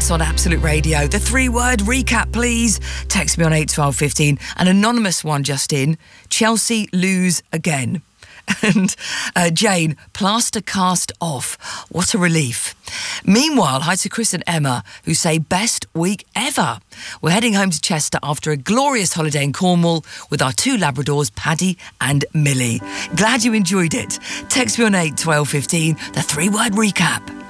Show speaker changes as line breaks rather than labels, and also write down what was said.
On Absolute Radio. The 3-word recap, please. Text me on 81215. An anonymous one just in. Chelsea lose again. And Jane, plaster cast off. What a relief. Meanwhile, hi to Chris and Emma, who say best week ever. We're heading home to Chester after a glorious holiday in Cornwall with our 2 Labradors, Paddy and Millie. Glad you enjoyed it. Text me on 81215. The 3-word recap.